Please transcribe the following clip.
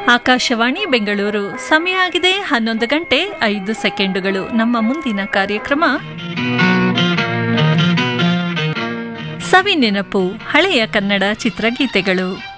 ಆಕಾಶವಾಣಿ ಬೆಂಗಳೂರು. ಸಮಯ ಆಗಿದೆ 11:05. ನಮ್ಮ ಮುಂದಿನ ಕಾರ್ಯಕ್ರಮ ಸವಿ ನೆನಪು, ಹಳೆಯ ಕನ್ನಡ ಚಿತ್ರಗೀತೆಗಳು.